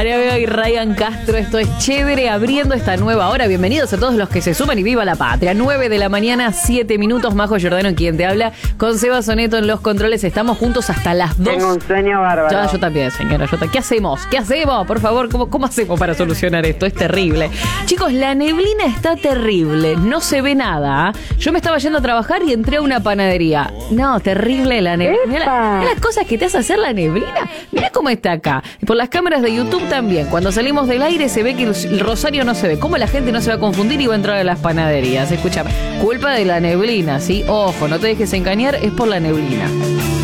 María Vega y Ryan Castro, esto es Chévere, abriendo esta nueva hora. Bienvenidos a todos los que se suman y viva la patria. 9 de la mañana, 7 minutos. Majo Giordano, quien te habla, con Seba Soneto en los controles. Estamos juntos hasta las 2. Tengo un sueño bárbaro. Yo también, señora. ¿Qué hacemos? ¿Qué hacemos? Por favor, ¿cómo hacemos para solucionar esto? Es terrible. Chicos, la neblina está terrible. No se ve nada. Yo me estaba yendo a trabajar y entré a una panadería. No, terrible la neblina. Mirá las cosas que te hace hacer la neblina. Mirá cómo está acá. Y por las cámaras de YouTube también. Cuando salimos del aire se ve que el Rosario no se ve. ¿Cómo la gente no se va a confundir y va a entrar a las panaderías? Escúchame, culpa de la neblina, ¿sí? Ojo, no te dejes engañar, es por la neblina.